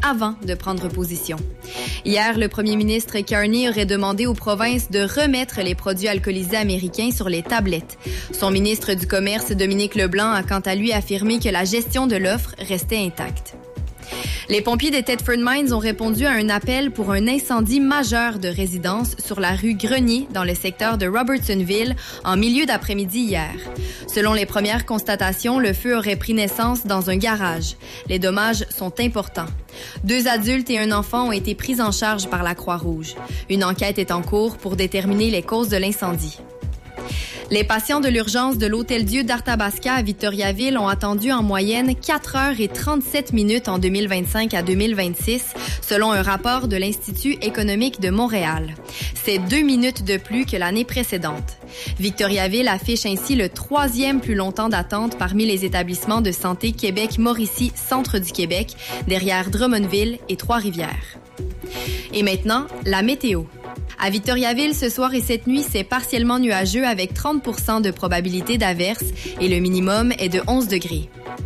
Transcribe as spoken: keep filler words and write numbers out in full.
avant de prendre position. Hier, le premier ministre Carney aurait demandé aux provinces de remettre les produits alcoolisés américains sur les tablettes. Son ministre du Commerce, Dominique Leblanc, a quant à lui affirmé que la gestion de l'offre restait intacte. Les pompiers des Thetford Mines ont répondu à un appel pour un incendie majeur de résidence sur la rue Grenier dans le secteur de Robertsonville en milieu d'après-midi hier. Selon les premières constatations, le feu aurait pris naissance dans un garage. Les dommages sont importants. Deux adultes et un enfant ont été pris en charge par la Croix-Rouge. Une enquête est en cours pour déterminer les causes de l'incendie. Les patients de l'urgence de l'Hôtel-Dieu d'Arthabasca à Victoriaville ont attendu en moyenne quatre heures et trente-sept minutes en deux mille vingt-cinq à deux mille vingt-six, selon un rapport de l'Institut économique de Montréal. C'est deux minutes de plus que l'année précédente. Victoriaville affiche ainsi le troisième plus long temps d'attente parmi les établissements de santé Québec-Mauricie, centre du Québec, derrière Drummondville et Trois-Rivières. Et maintenant, la météo. À Victoriaville, ce soir et cette nuit, c'est partiellement nuageux avec trente pour cent de probabilité d'averse et le minimum est de onze degrés.